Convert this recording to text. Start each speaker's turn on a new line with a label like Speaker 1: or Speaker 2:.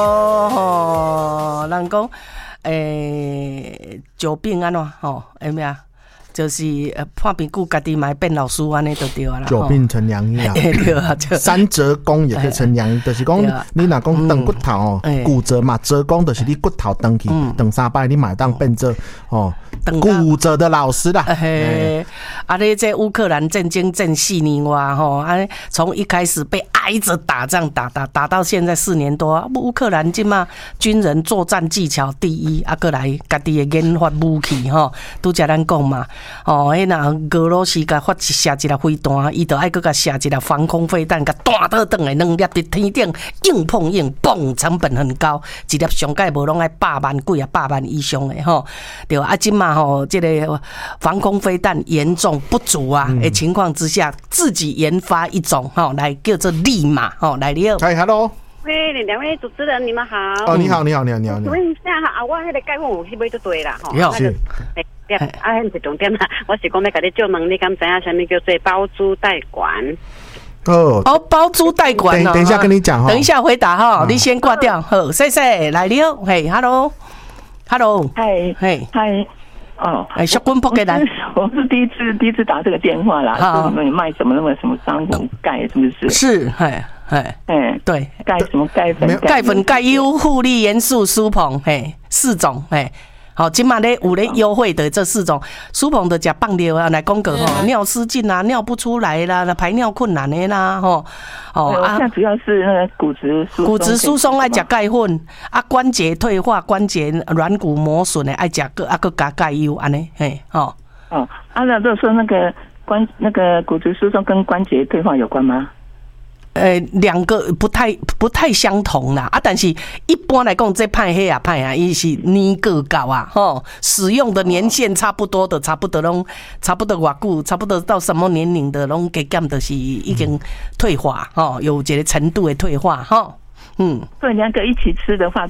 Speaker 1: 哦，人讲久病安怎吼？有咩啊？就是破病故家己买变老师安尼就对啦。
Speaker 2: 久病成良医啊，
Speaker 1: 对啊，
Speaker 2: 三折弓也可以成良医，就是讲你若讲断骨头哦，骨折嘛，折弓就是你骨头断去，断三摆你买当变做哦骨折的老师啦。
Speaker 1: 啊，你这乌克兰战争战4年哇吼，啊，从一开始被挨着打仗打到现在4年多，乌克兰今嘛军人作战技巧第一，啊，过来家己的研发武器吼，拄则咱讲嘛。哦，迄若俄罗斯甲射一粒飞弹，伊就爱搁甲射一粒防空飞弹，甲弹倒转来2粒伫天顶硬碰硬，嘣，成本很高，一粒上盖无拢爱100万几啊，100万以上的吼。对啊，今嘛吼，这个防空飞弹严重不足啊的情况之下，自己研发一种吼，来叫做利马吼，来了。
Speaker 2: 嗨 ，Hello。
Speaker 3: 喂，两位主持人，你们好。
Speaker 2: 哦，你好。请问
Speaker 3: 一下哈，我迄个解问有去买就对啦吼。
Speaker 2: 是。
Speaker 3: 迄是重点啦，我是讲要甲你借问，你敢知影什么叫做包租代管？
Speaker 2: 哦，
Speaker 1: 包租代管哦。
Speaker 2: 等一下跟你讲哈。
Speaker 1: 等一下回答哈，你先挂掉。好，谢谢，来了，嘿 ，Hello，
Speaker 4: 嗨。哦，
Speaker 1: 小棍扑给来，
Speaker 4: 我是第一次打这个电话啦，说你们卖什么桑葚钙是不是？
Speaker 1: 是，对，
Speaker 4: 钙什么钙粉？
Speaker 1: 钙粉、钙优、护力元素、舒膨，4种，好，今嘛咧有咧优惠的这4种，舒膨的食放尿啊，来讲个吼，尿失禁啦，尿不出来啦，排尿困难的啦，吼，
Speaker 4: 现在主要是那个骨质
Speaker 1: 疏松爱食钙粉，啊，关节退化、关节软骨磨损的爱食个，啊个加钙优安尼，
Speaker 4: 那就是说那个骨质疏松跟关节退化有关吗
Speaker 1: ？2个不太相同啦，但是一般来讲，这派黑啊派啊，伊是年个高啊，使用的年限差不多偌久，差不多到什么年龄的，拢加减就是已经退化，有一个程度的退化，
Speaker 4: 所以2个一起吃的话，